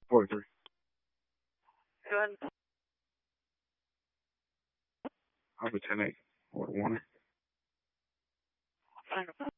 43. Go ahead. I'm a 10-8 or 1. I don't know.